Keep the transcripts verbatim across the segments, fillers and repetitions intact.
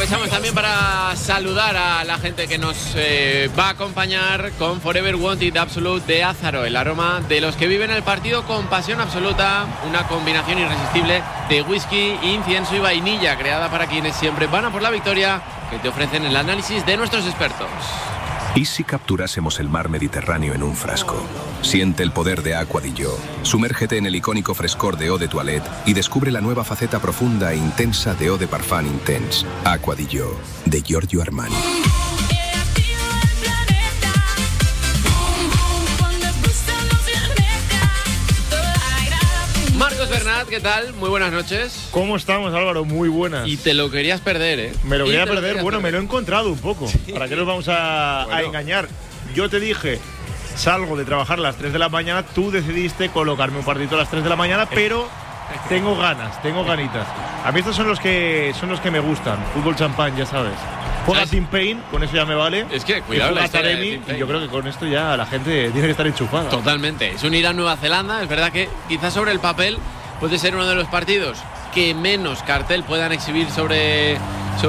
aprovechamos también para saludar a la gente que nos eh, va a acompañar con Forever Wanted Absolute de Ázaro, el aroma de los que viven el partido con pasión absoluta, una combinación irresistible de whisky, incienso y vainilla, creada para quienes siempre van a por la victoria, que te ofrecen el análisis de nuestros expertos. ¿Y si capturásemos el mar Mediterráneo en un frasco? Siente el poder de Aqua di Gio. Sumérgete en el icónico frescor de Eau de Toilette y descubre la nueva faceta profunda e intensa de Eau de Parfum Intense. Aqua di Gio, de Giorgio Armani. Marcos Bernat, ¿qué tal? Muy buenas noches. ¿Cómo estamos, Álvaro? Muy buenas. Y te lo querías perder, ¿eh? Me lo Y quería te lo perder. querías Bueno, perder. me lo he encontrado un poco. Sí. ¿Para qué nos vamos a, Bueno. a engañar? Yo te dije, salgo de trabajar a las tres de la mañana, tú decidiste colocarme un partidito a las tres de la mañana, pero tengo ganas, tengo ganitas. A mí estos son los que son los que me gustan. Fútbol champán, ya sabes. Juega ¿Sabes? Team Pain, con eso ya me vale. Es que, Y cuidado juega la historia de Taremi, Team Pain. y yo creo que con esto ya la gente tiene que estar enchufada. Totalmente. Es un Irán-Nueva Zelanda. Es verdad que quizás sobre el papel puede ser uno de los partidos que menos cartel puedan exhibir sobre,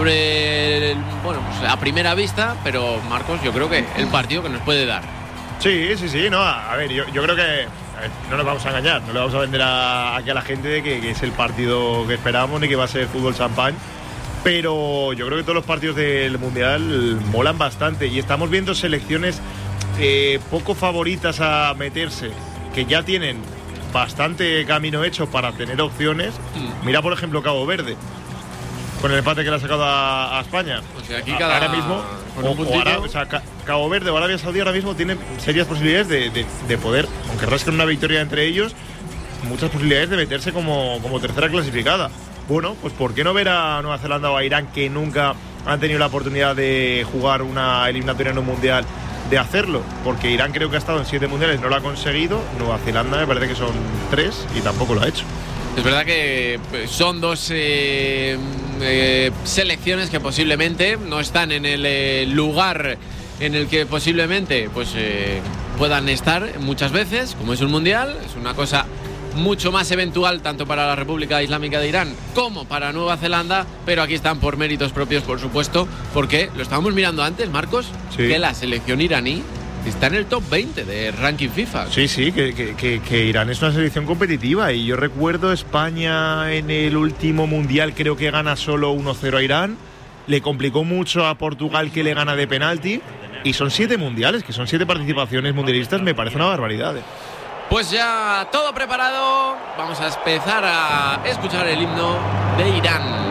sobre el- bueno, pues a primera vista, pero Marcos, yo creo que el partido que nos puede dar. Sí, sí, sí, no, a, a ver, yo, yo creo que a ver, no nos vamos a engañar, no le vamos a vender a, aquí a la gente de que, que es el partido que esperamos ni que va a ser fútbol champán, pero yo creo que todos los partidos del Mundial molan bastante y estamos viendo selecciones eh, poco favoritas a meterse, que ya tienen bastante camino hecho para tener opciones. Mm. Mira, por ejemplo, Cabo Verde, con el empate que le ha sacado a, a España. O sea, aquí A- cada- ahora mismo, con o, un o puntito. Ara- o sea, Ca- Cabo Verde o Arabia Saudí ahora mismo tienen serias posibilidades de, de- de poder, aunque rasquen una victoria entre ellos, muchas posibilidades de meterse como, como tercera clasificada. Bueno, pues ¿por qué no ver a Nueva Zelanda o a Irán, que nunca han tenido la oportunidad de jugar una eliminatoria en un mundial, de hacerlo? Porque Irán creo que ha estado en siete mundiales, no lo ha conseguido. Nueva Zelanda me parece que son tres y tampoco lo ha hecho. Es verdad que pues, son dos eh, eh, selecciones que posiblemente no están en el eh, lugar en el que posiblemente pues eh, puedan estar muchas veces, como es un mundial. Es una cosa mucho más eventual tanto para la República Islámica de Irán como para Nueva Zelanda, pero aquí están por méritos propios, por supuesto, porque lo estábamos mirando antes, Marcos, Sí. que la selección iraní está en el top veinte de ranking FIFA. Sí, sí, que, que- que- que Irán es una selección competitiva y yo recuerdo España en el último mundial, creo que gana solo uno cero a Irán, le complicó mucho a Portugal, que le gana de penalti, y son siete mundiales, que son siete participaciones mundialistas, me parece una barbaridad. ¿eh? Pues ya todo preparado, vamos a empezar a escuchar el himno de Irán.